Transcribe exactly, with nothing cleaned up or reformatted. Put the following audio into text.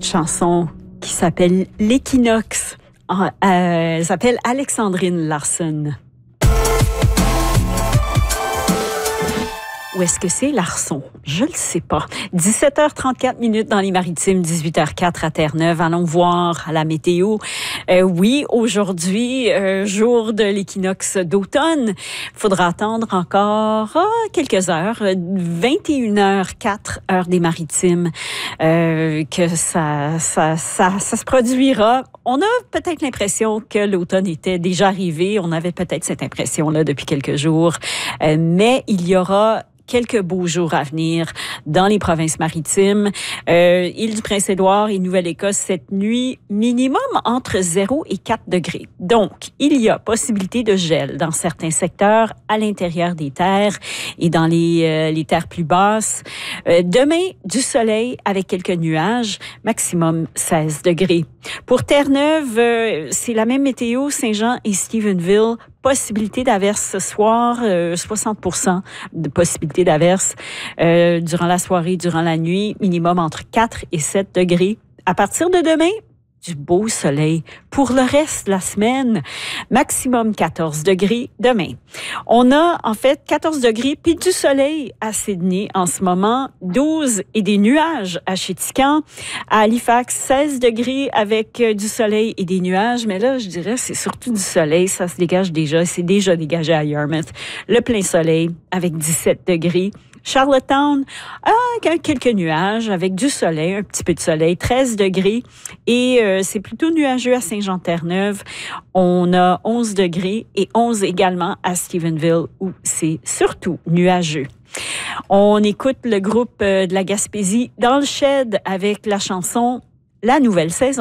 chanson qui s'appelle L'équinoxe. Euh, elle s'appelle Alexandrine Larson. Où est-ce que c'est, Larson? Je le sais pas. dix-sept heures trente-quatre minutes dans les Maritimes, dix-huit heures quatre à Terre-Neuve. Allons voir la météo. Euh, oui, aujourd'hui, euh, jour de l'équinoxe d'automne. Il faudra attendre encore oh, quelques heures, vingt et une heures quatre, heure des Maritimes, euh, que ça, ça, ça, ça se produira. On a peut-être l'impression que l'automne était déjà arrivé. On avait peut-être cette impression-là depuis quelques jours. Euh, mais il y aura quelques beaux jours à venir dans les provinces maritimes. Euh, Île du Prince-Édouard et Nouvelle-Écosse cette nuit, minimum entre zéro et quatre degrés. Donc, il y a possibilité de gel dans certains secteurs à l'intérieur des terres et dans les, euh, les terres plus basses. Euh, demain, du soleil avec quelques nuages, maximum seize degrés. Pour Terre-Neuve, euh, c'est la même météo, Saint-Jean et Stephenville. Possibilité d'averse ce soir, euh, soixante pour cent de possibilité d'averse euh, durant la soirée, durant la nuit, minimum entre quatre et sept degrés. À partir de demain, du beau soleil. Pour le reste de la semaine, maximum quatorze degrés demain. On a en fait quatorze degrés puis du soleil à Sydney en ce moment, douze et des nuages à Chéticamp. À Halifax, seize degrés avec du soleil et des nuages. Mais là, je dirais, c'est surtout du soleil. Ça se dégage déjà. C'est déjà dégagé à Yarmouth. Le plein soleil avec dix-sept degrés. Charlottetown, ah, quelques nuages avec du soleil, un petit peu de soleil, treize degrés. Et euh, c'est plutôt nuageux à Saint-Jean-Terre-Neuve. On a onze degrés et onze également à Stephenville où c'est surtout nuageux. On écoute le groupe de la Gaspésie dans le shed avec la chanson « La nouvelle saison ».